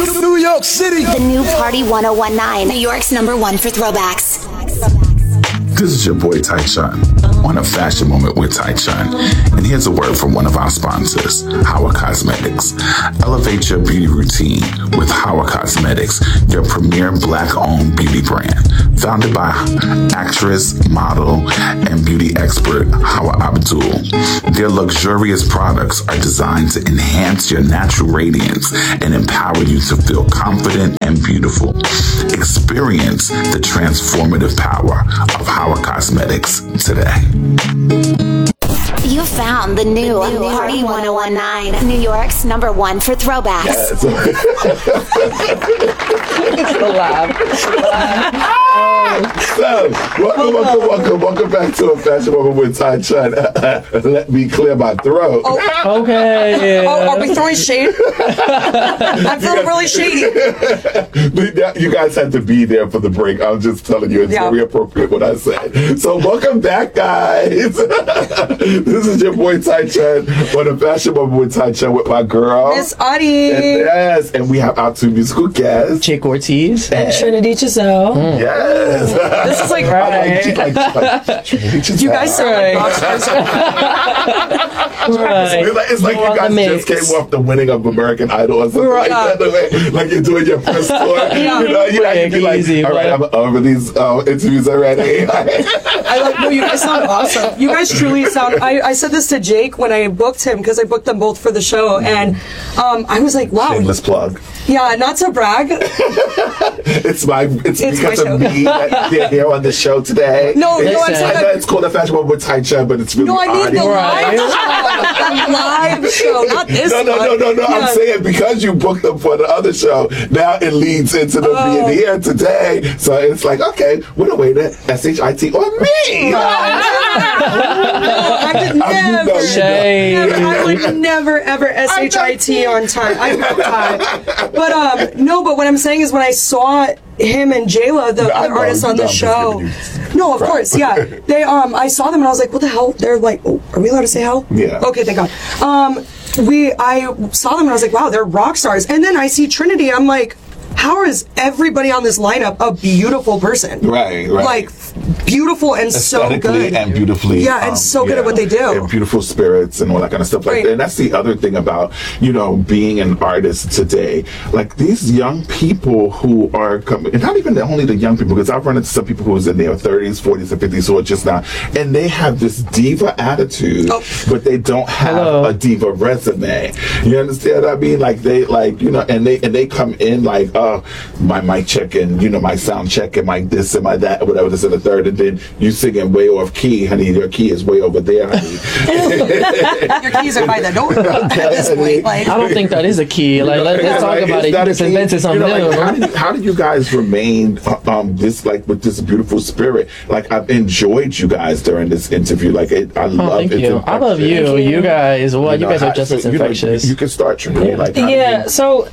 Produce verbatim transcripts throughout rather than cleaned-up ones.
New York City. The new Party one oh one nine, New York's number one for throwbacks. This is your boy Tychun on a fashion moment with Tychun. And here's a word from one of our sponsors, Howard Cosmetics. Elevate your beauty routine with Howard Cosmetics, your premier black-owned beauty brand. Founded by actress, model, and beauty expert Hawa Abdul. Their luxurious products are designed to enhance your natural radiance and empower you to feel confident and beautiful. Experience the transformative power of Hawa Cosmetics today. You found the new Party one oh one nine, New York's number one for throwbacks. Yes. It's the laugh. So, welcome, welcome, welcome, welcome back to a fashion moment with Tychun. Let me clear my throat. Oh. Okay. Oh, are we throwing shade? I'm feeling really shady. You guys had to be there for the break. I'm just telling you, it's yeah. very appropriate what I said. So, welcome back, guys. This is your boy Tychun on a fashion moment with Tychun with my girl Miss Audie. And, yes, and we have our two musical guests, Jake Ortiz and, and Trinity Giselle. Mm. Yes. This is like right. like, like, like, you guys sound like boxers. Right. It's like, it's like you guys just came off the winning of American Idol or something right. like that. Like you're doing your first tour. Yeah. You know, you have to be like, easy, all right, I'm over these uh, interviews already. I like, no, you guys sound awesome. You guys truly sound, I, I said this to Jake when I booked him, because I booked them both for the show, and um, I was like, wow. Shameless plug. Yeah, not to brag. it's my, it's, it's because my of me that they're here on the show today. No, it's, no, I'm saying I know it's called a fashion moment with Tychun, but it's really no, I mean the live show. The live show, not this No, no, one. no, no, no. Yeah. I'm saying because you booked them for the other show, now it leads into them oh. being here today. So it's like, okay, what a way to S H I T on me. No, I would never, never, I would never, ever S H I T on time. I love time. But, um, no, but what I'm saying is when I saw him and Jayla, the other artists on the show. No, of crap. course, yeah. They, um, I saw them and I was like, what the hell? They're like, oh, are we allowed to say hell? Yeah. Okay, thank God. Um, we, I saw them and I was like, wow, they're rock stars. And then I see Trinity, I'm like, how is everybody on this lineup a beautiful person? Right, right. Like, beautiful and so good. and beautifully. Yeah, and um, so good yeah, at what they do. And beautiful spirits and all that kind of stuff. Like, right. And that's the other thing about, you know, being an artist today. Like, these young people who are coming, and not even only the young people, because I've run into some people who's in their thirties, forties, and fifties who are just now, and they have this diva attitude, oh. but they don't have Hello. a diva resume. You understand what I mean? Like, they, like, you know, and they, and they come in like, uh, my mic check and, you know, my sound check and my this and my that, whatever, this and the third, and then you singing way off key, honey, your key is way over there, honey. Your keys are by the door at this point. Like, I don't think that is a key. Like, let's, let's talk about it. You just invented something you know, new. Like, how, did, how did you guys remain um, this, like, with this beautiful spirit? Like, I've enjoyed you guys during this interview. Like, it, I oh, love thank it. You. I love you. You guys, well, you, know, you guys are just as infectious. You, know, you can start, Trinity. Yeah. Like, yeah, so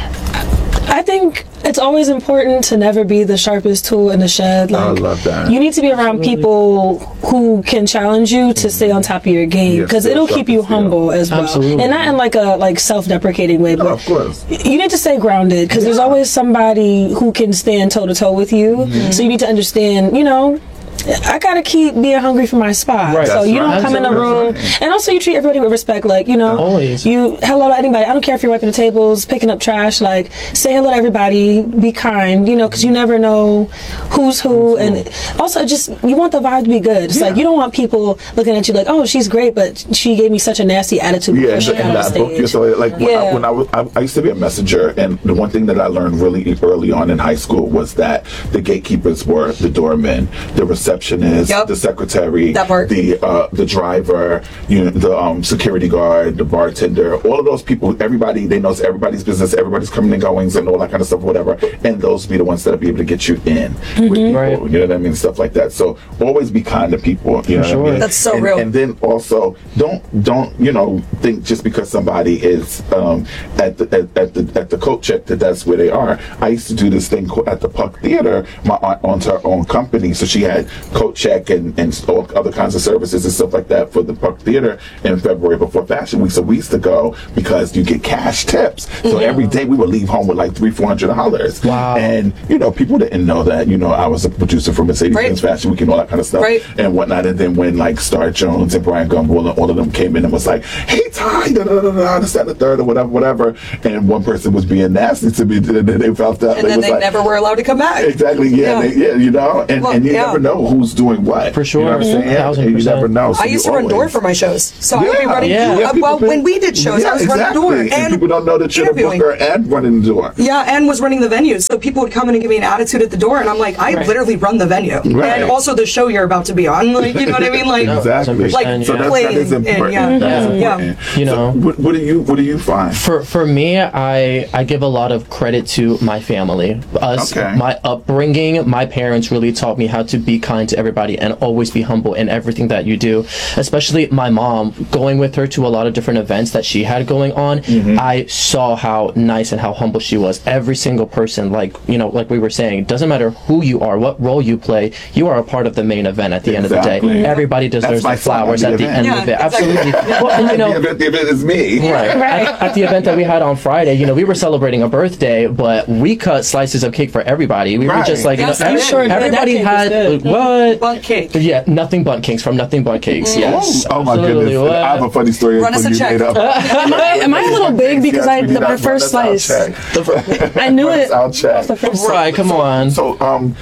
I think it's always important to never be the sharpest tool in the shed. Like, I love that. You need to be around people who can challenge you to stay on top of your game, because yes, it'll keep you humble as well. Absolutely. And not in like a like self-deprecating way, but no, of course. You need to stay grounded, because yeah. there's always somebody who can stand toe to toe with you. Mm-hmm. So you need to understand, you know, I gotta keep being hungry for my spot. Right. So That's you don't right. come in the room, right. and also you treat everybody with respect. Like, you know, always. You hello to anybody. I don't care if you're wiping the tables, picking up trash. Like, say hello to everybody. Be kind. You know, because you never know who's who, and also just you want the vibe to be good. It's yeah. like you don't want people looking at you like, oh, she's great, but she gave me such a nasty attitude. Yeah, she and that book. You so like when, yeah. I, when I, was, I, I used to be a messenger, and the one thing that I learned really early on in high school was that the gatekeepers were the doormen, the receptionists. Yep. The secretary, that part. the uh, the driver, you know, the um, security guard, the bartender, all of those people, everybody, they know everybody's business, everybody's coming and goings and all that kind of stuff, whatever. And those be the ones that'll be able to get you in mm-hmm. with people, right. you know what I mean, stuff like that. So always be kind to people, you know sure. what I mean? That's so and, real. And then also don't don't you know think just because somebody is um, at the at, at the at the coat check that that's where they are. I used to do this thing at the Puck Theater. My aunt owns her own company, so she had coat check and, and all other kinds of services and stuff like that for the Park Theater in February before Fashion Week. So we used to go because you get cash tips. So Mm-hmm. every day we would leave home with like three, four hundred dollars. Wow. And you know, people didn't know that. You know, I was a producer for Mercedes-Benz Right. Fashion Week and all that kind of stuff Right. and whatnot. And then when like Star Jones and Brian Gumbel and all of them came in and was like, "Hey Ty, da da da da, this, that, the third, or whatever, whatever," and one person was being nasty to me, and then they felt out. And then was they like, never were allowed to come back. Exactly. Yeah. Yeah. They, yeah. You know, and, Well, and you yeah. never know who's doing what. For sure. You know what I'm saying? Mhm. Thousand And you never percent. know. So I used you to run door always- for my shows, so I would be Yeah. running. Yeah. Yeah, uh, people well, been- when we did shows, yeah, I was exactly. running the door, and, and people don't know that you're the interviewing. booker and running the door. Yeah, and was running the venues, so people would come in and give me an attitude at the door, and I'm like, I Right. literally run the venue, Right. and also the show you're about to be on. Like, you know what I mean? Like, Exactly. like Yeah. So that's, that playing is in- important. yeah. That is Yeah. important. You So know. what, what do you what do you find? For for me, I I give a lot of credit to my family. Us, Okay. my upbringing, my parents really taught me how to be kind to everybody and always be humble in everything that you do. Especially my mom, going with her to a lot of different events that she had going on, Mm-hmm. I saw how nice and how humble she was. Every single person, like you know, like we were saying, it doesn't matter who you are, what role you play, you are a part of the main event at the end of the Exactly. day. Everybody deserves my the flowers song, at the the event. end of it. Yeah, exactly. Absolutely. Well, and you know, the, event, the event is me. Right. At, at the event that we had on Friday, you know, we were celebrating a birthday, but we cut slices of cake for everybody. We were Right. just like, you Yes, know, you every- sure did. everybody That cake was had good. what? Bunk cake. Yeah, nothing but cakes from Nothing But Cakes. Yes. Oh my absolutely. goodness! What? I have a funny story. Run us when a you check. made up. Am I, am I a little big because Yes, I we the need my our- first run us slice? our check. I knew Run us it. our check. The first Right, come on. So, um,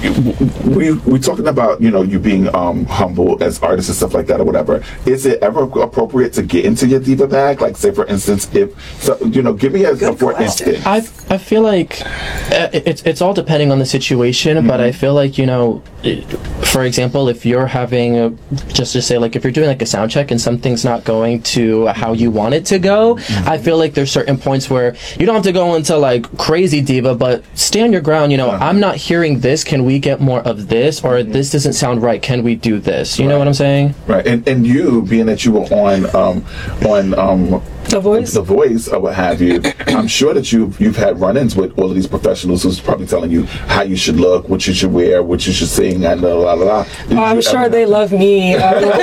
we we talking about you know you being um humble as artists and stuff like that or whatever. Is it ever appropriate to get into your diva bag? Like, say for instance, if so, you know, give me a, a Good for question. instance. I I feel like uh, it's it's all depending on the situation, but Mm-hmm. I feel like you know, it- for example, if you're having a, just to say like if you're doing like a sound check and something's not going to how you want it to go, Mm-hmm. I feel like there's certain points where you don't have to go into like crazy diva, but stand your ground. You know, Uh-huh. I'm not hearing this. Can we get more of this? Or this doesn't sound right. Can we do this? You know what I'm saying? Right, and and you being that you were on um on um The Voice? The Voice or what have you, I'm sure that you've you've had run-ins with all of these professionals who's probably telling you how you should look, what you should wear, what you should sing, and la la la. la. Did Oh, I'm you sure ever- they love me.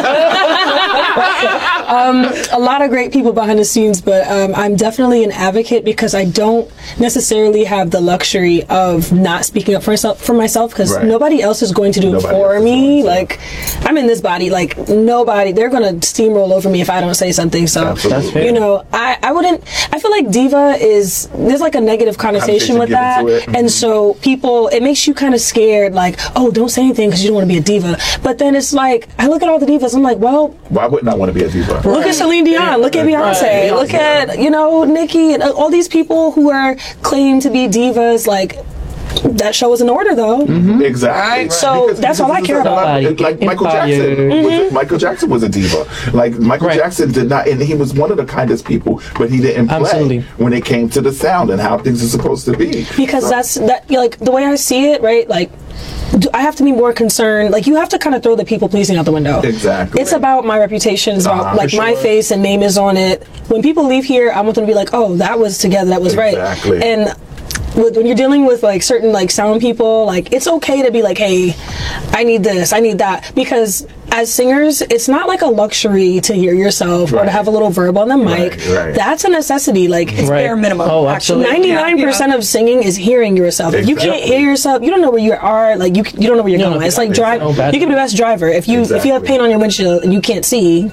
Um, um, a lot of great people behind the scenes, but um, I'm definitely an advocate because I don't necessarily have the luxury of not speaking up for myself for myself because Right. nobody else is going to do Nobody it for else is me. going to. Like I'm in this body, like nobody. They're gonna steamroll over me if I don't say something. So Absolutely. That's fair. you know, I, I wouldn't. I feel like diva is there's like a negative connotation Connotation with given that, to it. Mhm. and so people it makes you kind of scared. Like, oh, don't say anything because you don't want to be a diva. But then it's like I look at all the divas. I'm like, well, Why wouldn't I want to be a diva? look at Celine Dion, look at Beyonce, Right. look at you know Nicki, and all these people who are claimed to be divas. Like that show was in order though. Exactly. So that's all I care it's a lot- about. it's Like Michael Inspired. Jackson. Was Mm-hmm. a- Michael Jackson was a diva. Like Michael Right. Jackson did not, and he was one of the kindest people, but he didn't play Absolutely. when it came to the sound and how things are supposed to be. Because So- that's that like the way I see it, right? Like do- I have to be more concerned. Like you have to kind of throw the people pleasing out the window. Exactly. It's about my reputation. It's about Uh-huh. like For my sure. face and name is on it. When people leave here, I want them to be like, oh, that was together. That was Exactly. right. And with, when you're dealing with like certain like sound people, like it's okay to be like, hey, I need this, I need that, because as singers, it's not like a luxury to hear yourself or Right. to have a little verb on the mic. Right, right. That's a necessity. Like it's Right. bare minimum. Oh, actually. absolutely. ninety-nine percent Yeah. of singing is hearing yourself. If you can't Exactly. hear yourself, you don't know where you are. Like you, you don't know where you're You don't going. know It's like if drive. it's no bad You can be the best driver if you if you have Exactly. paint on your windshield and you can't see.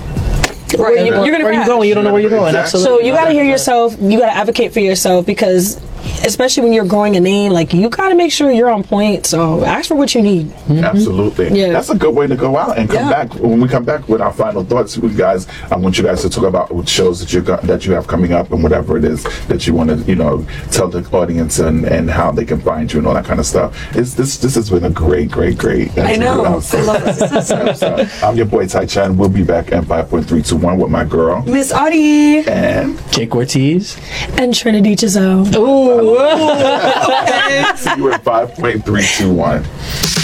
Where you, Where, you're gonna where you crash. going? You don't know where you're going. Exactly. Absolutely. So you gotta hear yourself. You gotta advocate for yourself because, especially when you're growing a name, like you gotta make sure you're on point. So ask for what you need. Absolutely. Yeah. That's a good way to go out and come Yeah. back. When we come back with our final thoughts, you guys, I want you guys to talk about what shows that you got that you have coming up and whatever it is that you want to, you know, tell the audience and, and how they can find you and all that kind of stuff. It's this this has been a great, great, great. I know. I'm so- I love this. I'm so- I'm your boy Ty Chan. We'll be back at five point three two one with my girl Miss Audie. and Jake Ortiz. And Trinity Giselle. Ooh. see you at five point three two one.